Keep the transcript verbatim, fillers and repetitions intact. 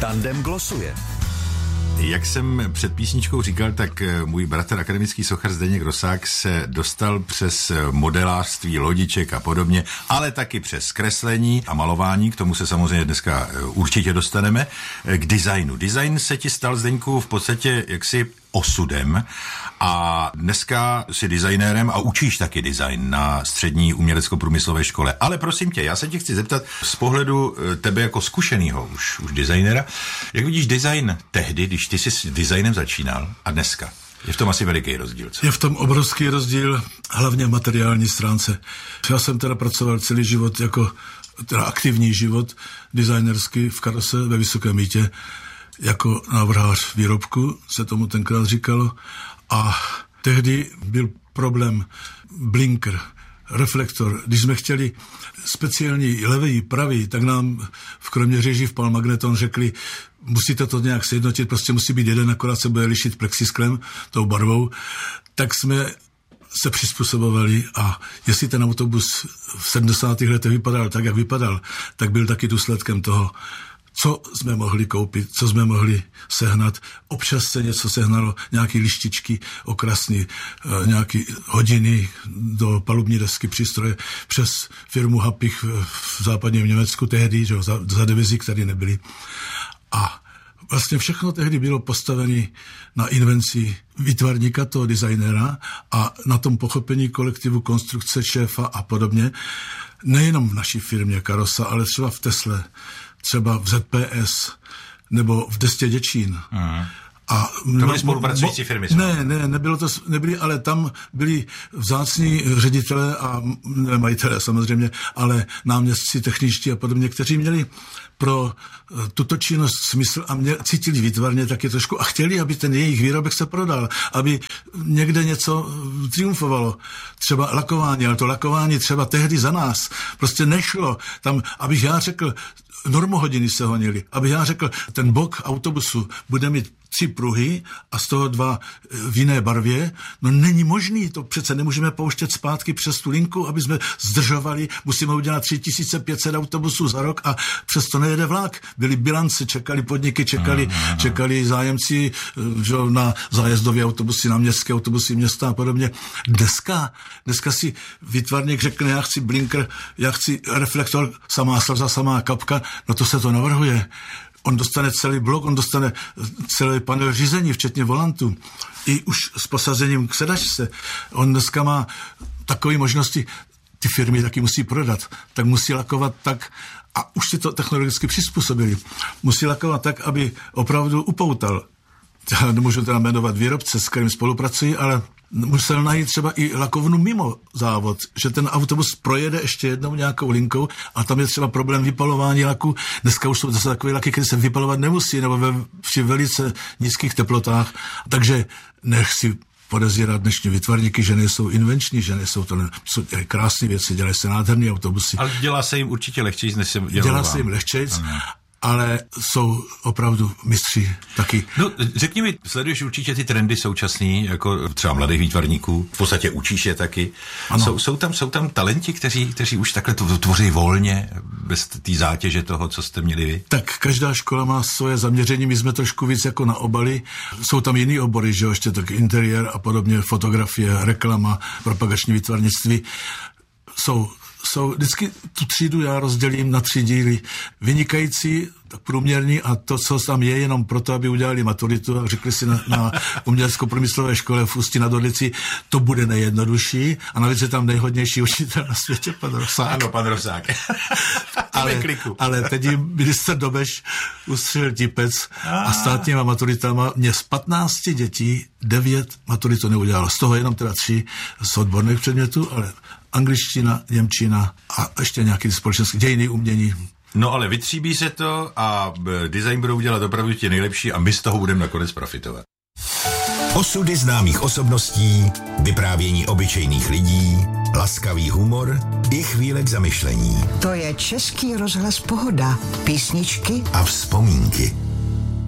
Tandem glosuje. Jak jsem před písničkou říkal, tak můj bratr, akademický sochař Zdeněk Rosák, se dostal přes modelářství, lodiček a podobně, ale taky přes kreslení a malování, k tomu se samozřejmě dneska určitě dostaneme, k designu. Design se ti stal, Zdeňku, v podstatě jaksi osudem a dneska jsi designérem a učíš taky design na střední umělecko-průmyslové škole. Ale prosím tě, já se tě chci zeptat z pohledu tebe jako zkušenýho už, už designera, jak vidíš design tehdy, když ty jsi s designem začínal a dneska? Je v tom asi veliký rozdíl, co? Je v tom obrovský rozdíl, hlavně v materiální stránce. Já jsem teda pracoval celý život jako, teda aktivní život, designersky v Karose ve Vysokém Mýtě, jako návrhář výrobku, se tomu tenkrát říkalo. A tehdy byl problém blinker, reflektor. Když jsme chtěli speciální levý, pravý, tak nám v Kroměříži v Palmagneton řekli, musíte to nějak sjednotit, prostě musí být jeden, akorát se bude lišit plexisklem, tou barvou. Tak jsme se přizpůsobovali a jestli ten autobus v sedmdesátých letech vypadal tak, jak vypadal, tak byl taky důsledkem toho, co jsme mohli koupit, co jsme mohli sehnat. Občas se něco sehnalo, nějaký lištičky okrasný, nějaký hodiny do palubní desky, přístroje přes firmu Happich v západním Německu tehdy, že, za, za divizi, které nebyly. A vlastně všechno tehdy bylo postavené na invenci výtvarníka, toho designéra a na tom pochopení kolektivu, konstrukce, šéfa a podobně. Nejenom v naší firmě Karosa, ale třeba v Tesle, třeba v Z P S nebo v Destě Děčín. Aha. A to byly spolupracující firmy? Ne, ne, nebylo to, nebyly, ale tam byli vzácní ředitelé a ne majitelé samozřejmě, ale náměstci techničtí a podobně, kteří měli pro tuto činnost smysl a mě, cítili výtvarně taky trošku a chtěli, aby ten jejich výrobek se prodal, aby někde něco triumfovalo. Třeba lakování, ale to lakování třeba tehdy za nás prostě nešlo. Tam, abych já řekl, normohodiny se honily, abych já řekl, ten bok autobusu bude mít tři pruhy a z toho dva v jiné barvě. No není možný, to přece nemůžeme pouštět zpátky přes tu linku, aby jsme zdržovali, musíme udělat tři tisíce pět set autobusů za rok a přesto nejede vlak. Byly bilance, čekali podniky, čekali, aha, čekali zájemci že, na zájezdové autobusy, na městské autobusy, města a podobně. Dneska, dneska si výtvarník řekne, já chci blinker, já chci reflektor, samá slza, samá kapka, no to se to navrhuje. On dostane celý blok, on dostane celý panel řízení, včetně volantu. I už s posazením k sedačce. On dneska má takové možnosti, ty firmy taky musí prodat, tak musí lakovat tak, a už si to technologicky přizpůsobili, musí lakovat tak, aby opravdu upoutal. Já nemůžu teda jmenovat výrobce, s kterým spolupracují, ale musel najít třeba i lakovnu mimo závod, že ten autobus projede ještě jednou nějakou linkou a tam je třeba problém vypalování laku. Dneska už jsou zase takové laky, které se vypalovat nemusí, nebo ve při velice nízkých teplotách. Takže nechci podezírat dnešní výtvarníky, že nejsou invenční, že nejsou to jsou krásné věci, dělají se nádherné autobusy. Ale dělá se jim určitě lehčejší, než se dělá. Dělá se jim lehčejší. Ale jsou opravdu mistři taky. No, řekni mi, sleduješ určitě ty trendy současný, jako třeba mladých výtvarníků, v podstatě učíš je taky. Jsou, jsou, tam, jsou tam talenti, kteří, kteří už takhle to tvoří volně, bez té zátěže toho, co jste měli vy? Tak každá škola má svoje zaměření, my jsme trošku víc jako na obaly. Jsou tam jiný obory, že jo, ještě tak interiér a podobně, fotografie, reklama, propagační výtvarnictví. Jsou Jsou, vždycky tu třídu já rozdělím na tři díly. Vynikající, tak průměrní a to, co tam je, jenom proto, aby udělali maturitu a řekli si na, na umělecko-průmyslové škole v Ústí nad Orlicí, to bude nejjednodušší a navíc je tam nejhodnější učitel na světě, pan Rosák. Ano, pan Rosák. ale, ale teď jim ministr Dobeš ustřelil tipec a státníma maturitama mě z patnácti dětí devět maturitu neudělalo. Z toho jenom teda tři z odborných předmětů, ale angličtina, němčina a ještě nějaký společenský dějiny, umění. No ale vytříbí se to a design budou dělat opravdu ti nejlepší a my z toho budeme nakonec profitovat. Osudy známých osobností, vyprávění obyčejných lidí, laskavý humor i chvíle k zamyšlení. To je Český rozhlas Pohoda. Písničky a vzpomínky.